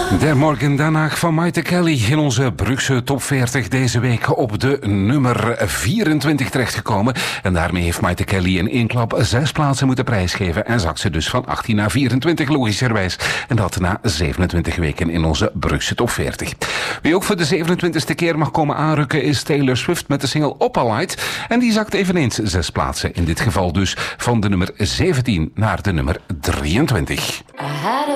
Der Morgen Danach van Maite Kelly in onze Brugse top 40 deze week op de nummer 24 terechtgekomen. En daarmee heeft Maite Kelly in één klap 6 plaatsen moeten prijsgeven en zakt ze dus van 18 naar 24 logischerwijs. En dat na 27 weken in onze Brugse top 40. Wie ook voor de 27e keer mag komen aanrukken is Taylor Swift met de single Opalite. En die zakt eveneens 6 plaatsen. In dit geval dus van de nummer 17 naar de nummer 23.